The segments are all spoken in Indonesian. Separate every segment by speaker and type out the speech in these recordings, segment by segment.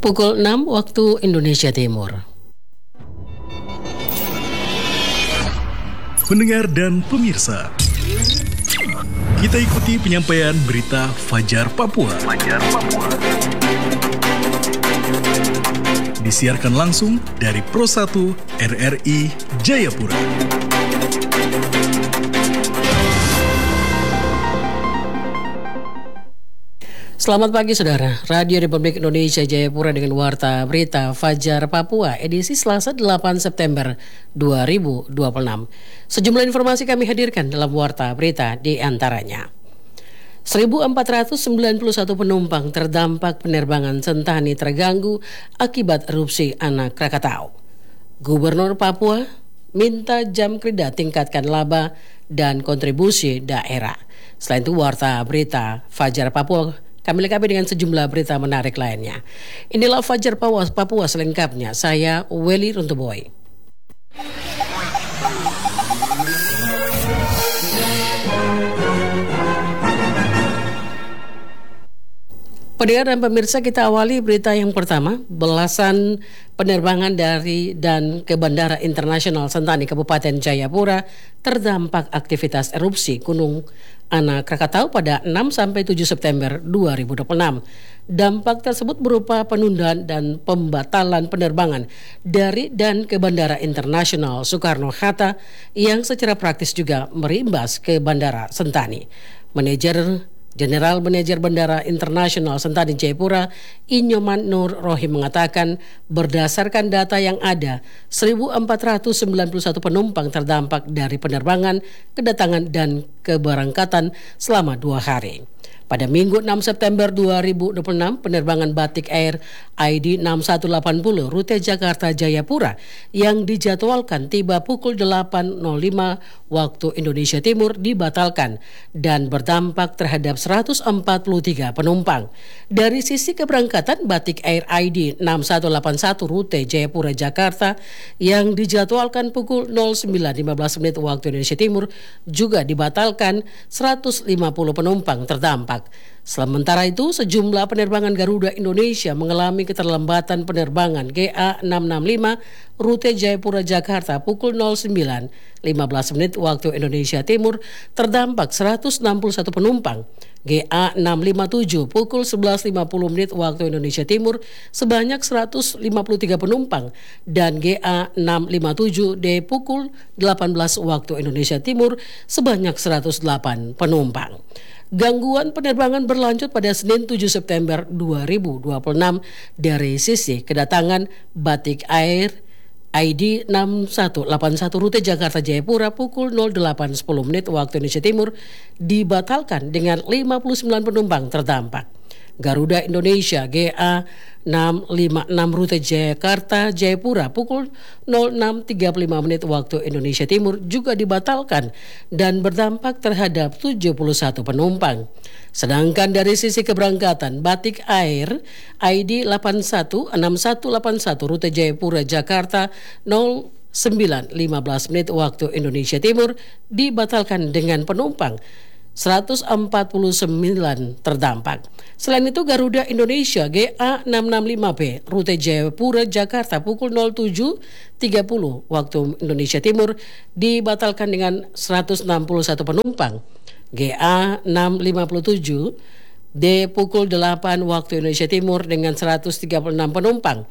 Speaker 1: Pukul 6 waktu Indonesia Timur.
Speaker 2: Pendengar dan pemirsa, kita ikuti penyampaian berita Fajar Papua. Disiarkan langsung dari Pro 1 RRI Jayapura.
Speaker 1: Selamat pagi saudara, Radio Republik Indonesia Jayapura dengan warta berita Fajar Papua edisi Selasa 8 September 2026. Sejumlah informasi kami hadirkan dalam warta berita di antaranya. 1.491 penumpang terdampak penerbangan Sentani terganggu akibat erupsi anak Krakatau. Gubernur Papua minta jam kerja tingkatkan laba dan kontribusi daerah. Selain itu warta berita Fajar Papua kami lengkapi dengan sejumlah berita menarik lainnya. Inilah Fajar Papua selengkapnya. Saya Welly Runtuboy. Pendengar dan pemirsa, kita awali berita yang pertama. Belasan penerbangan dari dan ke Bandara Internasional Sentani Kabupaten Jayapura terdampak aktivitas erupsi Gunung Anak Krakatau pada 6-7 September 2026. Dampak tersebut berupa penundaan dan pembatalan penerbangan dari dan ke Bandara Internasional Soekarno-Hatta yang secara praktis juga merimbas ke Bandara Sentani. General Manager Bandara Internasional Sentani Jayapura, Inyoman Nur Rohim mengatakan berdasarkan data yang ada, 1.491 penumpang terdampak dari penerbangan, kedatangan dan keberangkatan selama 2 hari. Pada Minggu 6 September 2026, penerbangan Batik Air ID 6180 rute Jakarta Jayapura yang dijadwalkan tiba pukul 8.05 waktu Indonesia Timur dibatalkan dan berdampak terhadap 143 penumpang. Dari sisi keberangkatan, Batik Air ID 6181 rute Jayapura Jakarta yang dijadwalkan pukul 09.15 waktu Indonesia Timur juga dibatalkan, 150 penumpang terdampak. Sementara itu, sejumlah penerbangan Garuda Indonesia mengalami keterlambatan penerbangan GA665 rute Jayapura Jakarta pukul 09.15 waktu Indonesia Timur terdampak 161 penumpang. GA657 pukul 11.50 waktu Indonesia Timur sebanyak 153 penumpang dan GA657D pukul 18 waktu Indonesia Timur sebanyak 108 penumpang. Gangguan penerbangan berlanjut pada Senin 7 September 2026 dari sisi kedatangan Batik Air ID 6181 rute Jakarta Jayapura pukul 08.10 waktu Indonesia Timur dibatalkan dengan 59 penumpang terdampak. Garuda Indonesia GA656 rute Jakarta Jayapura pukul 06.35 waktu Indonesia Timur juga dibatalkan dan berdampak terhadap 71 penumpang. Sedangkan dari sisi keberangkatan, Batik Air ID 816181 rute Jayapura Jakarta 09.15 waktu Indonesia Timur dibatalkan dengan penumpang 149 terdampak. Selain itu, Garuda Indonesia GA665B rute Jayapura Jakarta pukul 07.30 waktu Indonesia Timur dibatalkan dengan 161 penumpang. GA657 D pukul 8 waktu Indonesia Timur dengan 136 penumpang.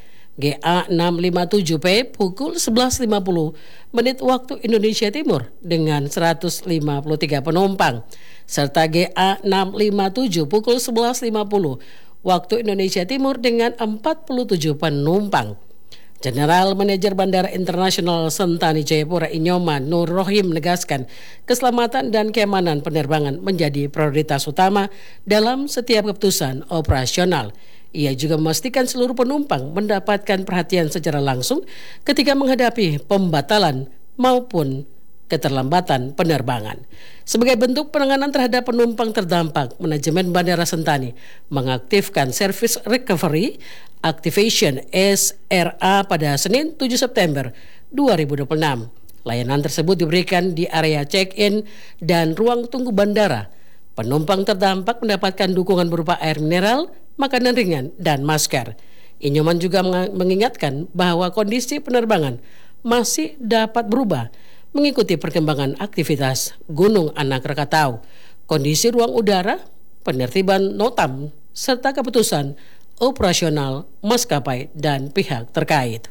Speaker 1: GA657P pukul 11.50 waktu Indonesia Timur dengan 153 penumpang, serta GA657 pukul 11.50 waktu Indonesia Timur dengan 47 penumpang. General Manager Bandara Internasional Sentani Jayapura Inyoman Nur Rohim menegaskan keselamatan dan keamanan penerbangan menjadi prioritas utama dalam setiap keputusan operasional. Ia juga memastikan seluruh penumpang mendapatkan perhatian secara langsung ketika menghadapi pembatalan maupun keterlambatan penerbangan. Sebagai bentuk penanganan terhadap penumpang terdampak, manajemen Bandara Sentani mengaktifkan Service Recovery Activation SRA pada Senin 7 September 2026. Layanan tersebut diberikan di area check-in dan ruang tunggu bandara. Penumpang terdampak mendapatkan dukungan berupa air mineral, makanan ringan, dan masker. Inyoman juga mengingatkan bahwa kondisi penerbangan masih dapat berubah mengikuti perkembangan aktivitas Gunung Anak Rakatau, kondisi ruang udara, penertiban notam, serta keputusan operasional maskapai dan pihak terkait.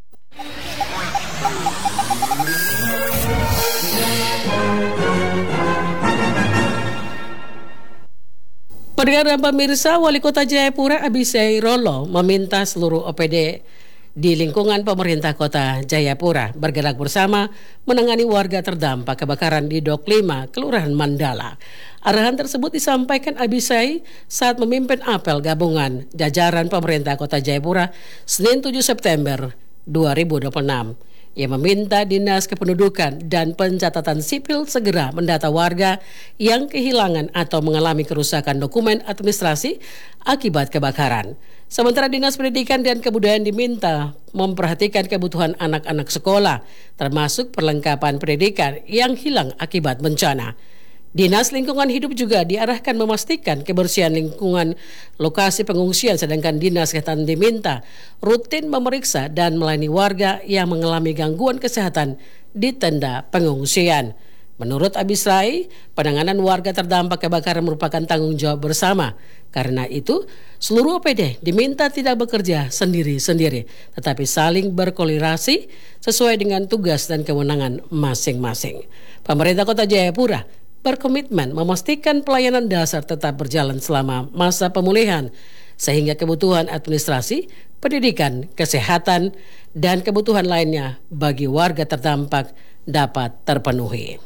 Speaker 1: Pendengar dan pemirsa, Wali Kota Jayapura Abisai Rolo meminta seluruh OPD di lingkungan pemerintah Kota Jayapura bergerak bersama menangani warga terdampak kebakaran di Dok 5, Kelurahan Mandala. Arahan tersebut disampaikan Abisai saat memimpin apel gabungan jajaran pemerintah Kota Jayapura Senin 7 September 2026. Ia meminta Dinas Kependudukan dan Pencatatan Sipil segera mendata warga yang kehilangan atau mengalami kerusakan dokumen administrasi akibat kebakaran. Sementara Dinas Pendidikan dan Kebudayaan diminta memperhatikan kebutuhan anak-anak sekolah, termasuk perlengkapan pendidikan yang hilang akibat bencana. Dinas Lingkungan Hidup juga diarahkan memastikan kebersihan lingkungan lokasi pengungsian, sedangkan Dinas Kesehatan diminta rutin memeriksa dan melayani warga yang mengalami gangguan kesehatan di tenda pengungsian. Menurut Abisai, penanganan warga terdampak kebakaran merupakan tanggung jawab bersama. Karena itu, seluruh OPD diminta tidak bekerja sendiri-sendiri, tetapi saling berkoordinasi sesuai dengan tugas dan kewenangan masing-masing. Pemerintah Kota Jayapura berkomitmen memastikan pelayanan dasar tetap berjalan selama masa pemulihan, sehingga kebutuhan administrasi, pendidikan, kesehatan, dan kebutuhan lainnya bagi warga terdampak dapat terpenuhi.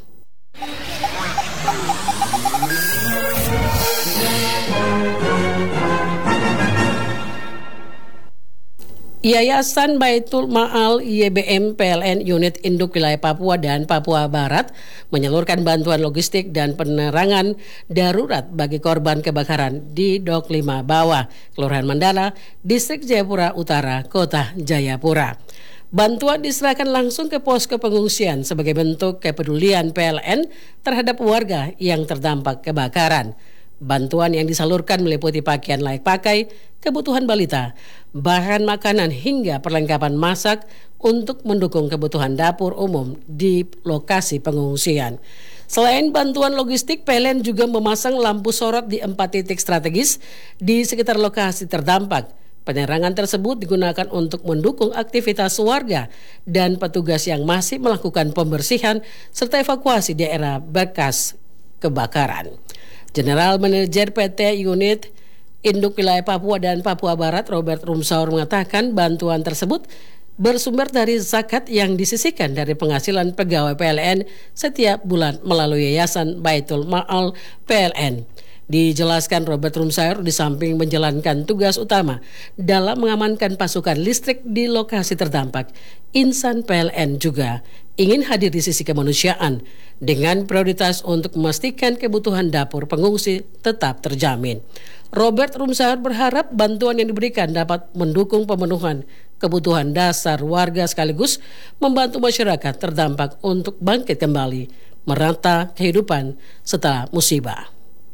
Speaker 1: Yayasan Baitul Ma'al YBM PLN Unit Induk Wilayah Papua dan Papua Barat menyalurkan bantuan logistik dan penerangan darurat bagi korban kebakaran di Dok 5 Bawah, Kelurahan Mandala, Distrik Jayapura Utara, Kota Jayapura. Bantuan diserahkan langsung ke posko pengungsian sebagai bentuk kepedulian PLN terhadap warga yang terdampak kebakaran. Bantuan yang disalurkan meliputi pakaian layak pakai, kebutuhan balita, bahan makanan hingga perlengkapan masak untuk mendukung kebutuhan dapur umum di lokasi pengungsian. Selain bantuan logistik, PLN juga memasang lampu sorot di 4 titik strategis di sekitar lokasi terdampak. Penerangan tersebut digunakan untuk mendukung aktivitas warga dan petugas yang masih melakukan pembersihan serta evakuasi daerah bekas kebakaran. General Manager PT Unit Induk Wilayah Papua dan Papua Barat Robert Rumsaur mengatakan bantuan tersebut bersumber dari zakat yang disisihkan dari penghasilan pegawai PLN setiap bulan melalui Yayasan Baitul Ma'al PLN. Dijelaskan Robert Rumsaur, di samping menjalankan tugas utama dalam mengamankan pasukan listrik di lokasi terdampak, insan PLN juga ingin hadir di sisi kemanusiaan dengan prioritas untuk memastikan kebutuhan dapur pengungsi tetap terjamin. Robert Rumsaur berharap bantuan yang diberikan dapat mendukung pemenuhan kebutuhan dasar warga sekaligus membantu masyarakat terdampak untuk bangkit kembali merata kehidupan setelah musibah.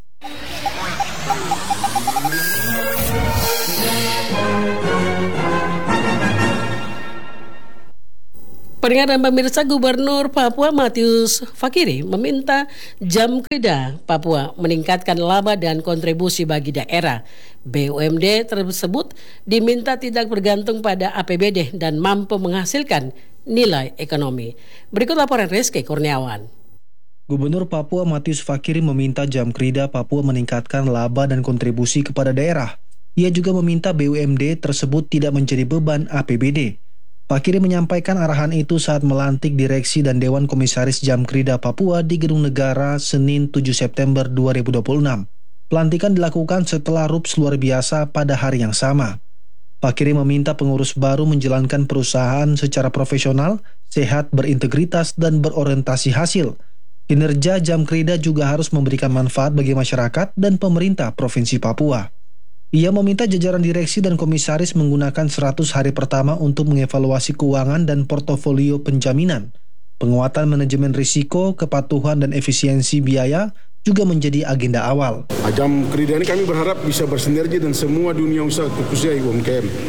Speaker 1: Pendengar dan pemirsa, Gubernur Papua Matius Fakiri meminta Jamkrida Papua meningkatkan laba dan kontribusi bagi daerah. BUMD tersebut diminta tidak bergantung pada APBD dan mampu menghasilkan nilai ekonomi. Berikut laporan Rizky Kurniawan.
Speaker 3: Gubernur Papua Matius Fakiri meminta Jamkrida Papua meningkatkan laba dan kontribusi kepada daerah. Ia juga meminta BUMD tersebut tidak menjadi beban APBD. Fakiri menyampaikan arahan itu saat melantik direksi dan Dewan Komisaris Jamkrida Papua di Gedung Negara Senin 7 September 2026. Pelantikan dilakukan setelah RUPS luar biasa pada hari yang sama. Fakiri meminta pengurus baru menjalankan perusahaan secara profesional, sehat, berintegritas, dan berorientasi hasil. Kinerja Jamkrida juga harus memberikan manfaat bagi masyarakat dan pemerintah Provinsi Papua. Ia meminta jajaran direksi dan komisaris menggunakan 100 hari pertama untuk mengevaluasi keuangan dan portofolio penjaminan. Penguatan manajemen risiko, kepatuhan, dan efisiensi biaya juga menjadi agenda awal.
Speaker 4: Jamkrida ini kami berharap bisa bersinergi dan semua dunia usaha khususnya UMKM.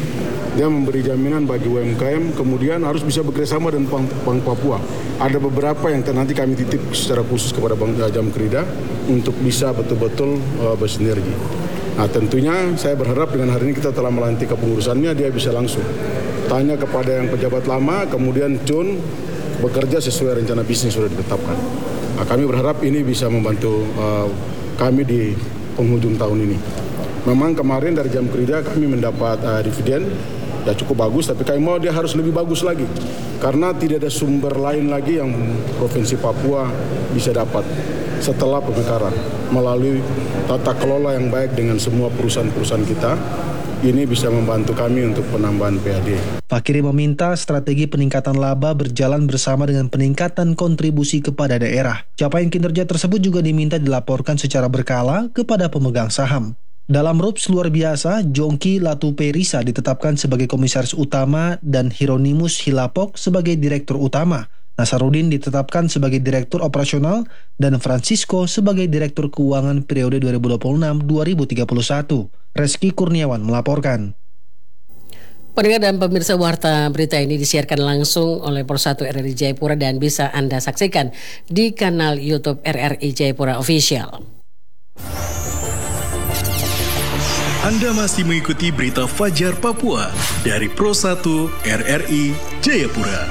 Speaker 4: Dia memberi jaminan bagi UMKM, kemudian harus bisa bekerjasama dengan Bank Papua. Ada beberapa yang nanti kami titip secara khusus kepada Bank Jamkrida untuk bisa betul-betul bersinergi. Nah, tentunya saya berharap dengan hari ini kita telah melantik kepengurusannya, dia bisa langsung tanya kepada yang pejabat lama, kemudian Cun bekerja sesuai rencana bisnis sudah ditetapkan. Nah, kami berharap ini bisa membantu kami di penghujung tahun ini. Memang kemarin dari Jamkrida kami mendapat dividen, ya cukup bagus, tapi kami mau dia harus lebih bagus lagi. Karena tidak ada sumber lain lagi yang Provinsi Papua bisa dapat setelah pemekaran. Melalui tata kelola yang baik dengan semua perusahaan-perusahaan kita, ini bisa membantu kami untuk penambahan PAD.
Speaker 3: Fakiri meminta strategi peningkatan laba berjalan bersama dengan peningkatan kontribusi kepada daerah. Capaian kinerja tersebut juga diminta dilaporkan secara berkala kepada pemegang saham. Dalam RUPS luar biasa, Jongki Latuperisa ditetapkan sebagai komisaris utama dan Hieronymus Hilapok sebagai direktur utama. Nasarudin ditetapkan sebagai direktur operasional dan Francisco sebagai direktur keuangan periode 2026-2031. Reski Kurniawan melaporkan.
Speaker 1: Pendengar dan pemirsa warta berita ini disiarkan langsung oleh Persatu RRI Jayapura dan bisa Anda saksikan di kanal YouTube RRI Jayapura Official.
Speaker 2: Anda masih mengikuti berita Fajar Papua dari Pro 1 RRI Jayapura.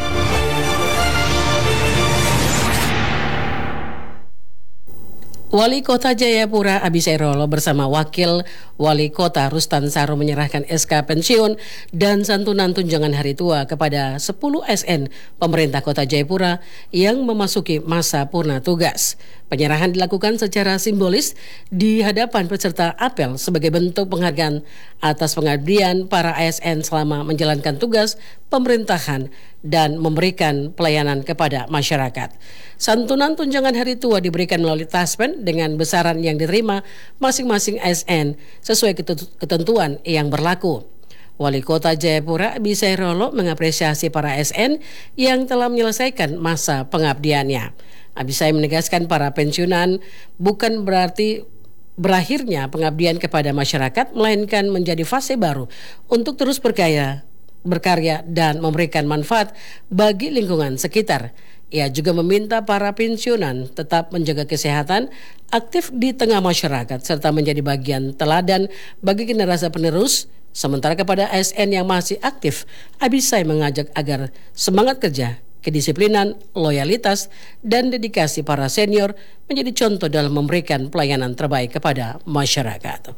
Speaker 1: Wali Kota Jayapura Abisai Rolo bersama Wakil Wali Kota Rustan Saro menyerahkan SK pensiun dan santunan tunjangan hari tua kepada 10 SN pemerintah Kota Jayapura yang memasuki masa purna tugas. Penyerahan dilakukan secara simbolis di hadapan peserta apel sebagai bentuk penghargaan atas pengabdian para ASN selama menjalankan tugas pemerintahan dan memberikan pelayanan kepada masyarakat. Santunan tunjangan hari tua diberikan melalui taspen dengan besaran yang diterima masing-masing ASN sesuai ketentuan yang berlaku. Wali Kota Jayapura Abisai Rolo mengapresiasi para ASN yang telah menyelesaikan masa pengabdiannya. Abisai menegaskan para pensiunan bukan berarti berakhirnya pengabdian kepada masyarakat, melainkan menjadi fase baru untuk terus berkarya dan memberikan manfaat bagi lingkungan sekitar. Ia juga meminta para pensiunan tetap menjaga kesehatan, aktif di tengah masyarakat, serta menjadi bagian teladan bagi generasi penerus. Sementara kepada ASN yang masih aktif, Abisai mengajak agar semangat kerja, kedisiplinan, loyalitas, dan dedikasi para senior menjadi contoh dalam memberikan pelayanan terbaik kepada masyarakat.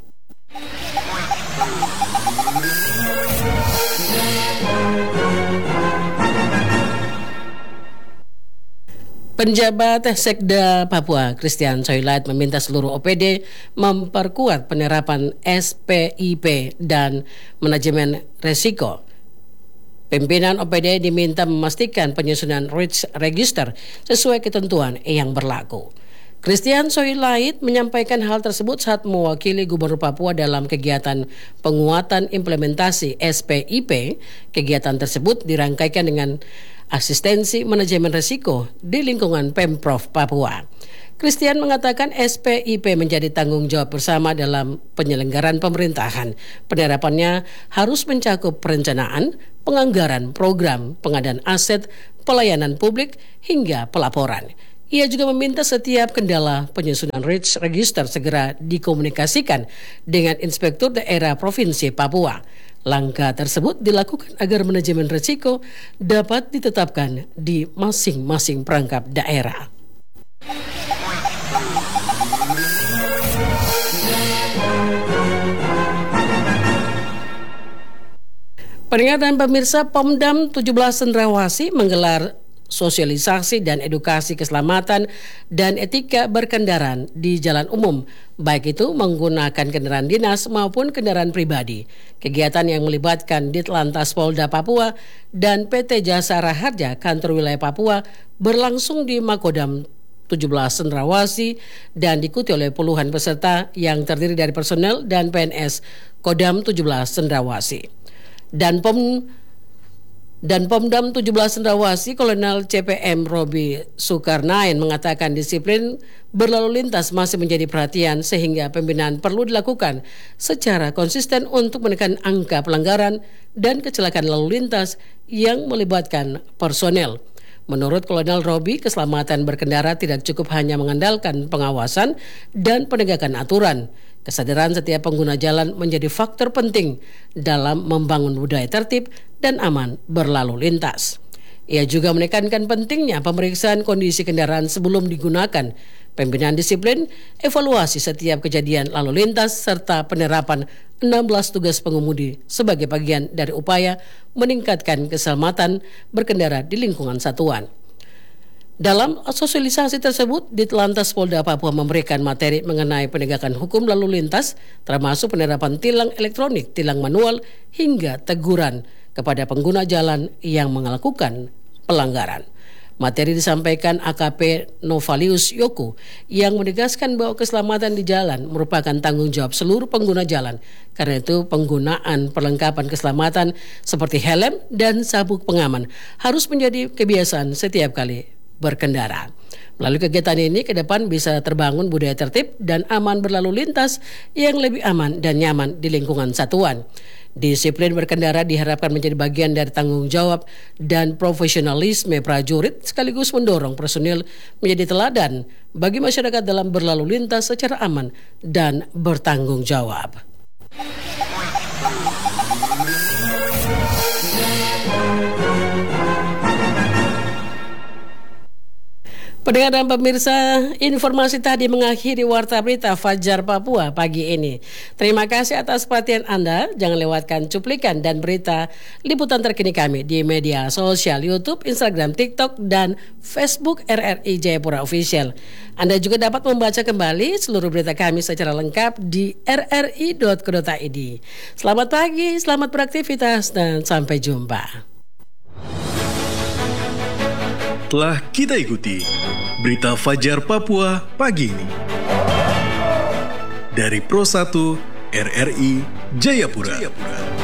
Speaker 1: Penjabat Sekda Papua Christian Soilait meminta seluruh OPD memperkuat penerapan SPIP dan manajemen resiko. Pimpinan OPD diminta memastikan penyusunan RICH Register sesuai ketentuan yang berlaku. Christian Soilait menyampaikan hal tersebut saat mewakili Gubernur Papua dalam kegiatan penguatan implementasi SPIP. Kegiatan tersebut dirangkaikan dengan asistensi manajemen risiko di lingkungan Pemprov Papua. Christian mengatakan SPIP menjadi tanggung jawab bersama dalam penyelenggaraan pemerintahan. Penerapannya harus mencakup perencanaan, penganggaran program, pengadaan aset, pelayanan publik, hingga pelaporan. Ia juga meminta setiap kendala penyusunan RICH Register segera dikomunikasikan dengan Inspektur Daerah Provinsi Papua. Langkah tersebut dilakukan agar manajemen risiko dapat ditetapkan di masing-masing perangkap daerah. Pendengar dan pemirsa, Pomdam 17 Cendrawasih menggelar sosialisasi dan edukasi keselamatan dan etika berkendaraan di jalan umum, baik itu menggunakan kendaraan dinas maupun kendaraan pribadi. Kegiatan yang melibatkan Ditlantas Polda Papua dan PT Jasa Raharja Kantor Wilayah Papua berlangsung di Makodam 17 Cendrawasih dan diikuti oleh puluhan peserta yang terdiri dari personel dan PNS Kodam 17 Cendrawasih. Dan Dan Pomdam 17 Cendrawasih Kolonel CPM Robi Sukarnain mengatakan disiplin berlalu lintas masih menjadi perhatian sehingga pembinaan perlu dilakukan secara konsisten untuk menekan angka pelanggaran dan kecelakaan lalu lintas yang melibatkan personel. Menurut Kolonel Robi, keselamatan berkendara tidak cukup hanya mengandalkan pengawasan dan penegakan aturan. Kesadaran setiap pengguna jalan menjadi faktor penting dalam membangun budaya tertib dan aman berlalu lintas. Ia juga menekankan pentingnya pemeriksaan kondisi kendaraan sebelum digunakan, pembinaan disiplin, evaluasi setiap kejadian lalu lintas, serta penerapan 16 tugas pengemudi sebagai bagian dari upaya meningkatkan keselamatan berkendara di lingkungan satuan. Dalam sosialisasi tersebut, Ditlantas Polda Papua memberikan materi mengenai penegakan hukum lalu lintas, termasuk penerapan tilang elektronik, tilang manual, hingga teguran kepada pengguna jalan yang melakukan pelanggaran. Materi disampaikan AKP Novalius Yoko yang menegaskan bahwa keselamatan di jalan merupakan tanggung jawab seluruh pengguna jalan. Karena itu penggunaan perlengkapan keselamatan seperti helm dan sabuk pengaman harus menjadi kebiasaan setiap kali berkendara. Melalui kegiatan ini ke depan bisa terbangun budaya tertib dan aman berlalu lintas yang lebih aman dan nyaman di lingkungan satuan. Disiplin berkendara diharapkan menjadi bagian dari tanggung jawab dan profesionalisme prajurit sekaligus mendorong personil menjadi teladan bagi masyarakat dalam berlalu lintas secara aman dan bertanggung jawab. Pendengar dan pemirsa, informasi tadi mengakhiri Warta Berita Fajar Papua pagi ini. Terima kasih atas perhatian Anda. Jangan lewatkan cuplikan dan berita liputan terkini kami di media sosial YouTube, Instagram, TikTok, dan Facebook RRI Jayapura Official. Anda juga dapat membaca kembali seluruh berita kami secara lengkap di rri.co.id. Selamat pagi, selamat beraktivitas, dan sampai jumpa.
Speaker 2: Telah kita ikuti Berita Fajar Papua pagi ini dari Pro 1 RRI Jayapura.